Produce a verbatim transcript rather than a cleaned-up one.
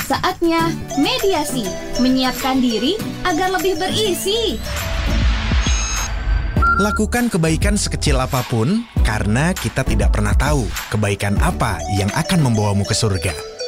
Saatnya mediasi, menyiapkan diri agar lebih berisi. Lakukan kebaikan sekecil apapun, karena kita tidak pernah tahu kebaikan apa yang akan membawamu ke surga.